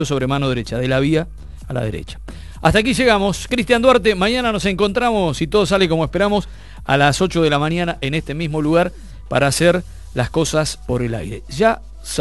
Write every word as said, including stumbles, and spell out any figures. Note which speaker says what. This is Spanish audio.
Speaker 1: sobre mano derecha, de la vía a la derecha. Hasta aquí llegamos. Cristian Duarte, mañana nos encontramos, si todo sale como esperamos, a las ocho de la mañana en este mismo lugar para hacer las cosas por el aire. Ya